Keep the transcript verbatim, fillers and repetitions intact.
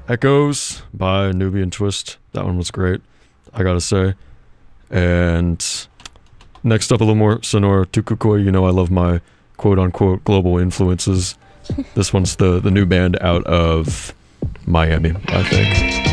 Echoes by Nubian Twist. That one was great, I gotta say. And next up, a little more sonora. Tukukoi, you know I love my quote-unquote global influences. This one's the, the new band out of Miami, I think.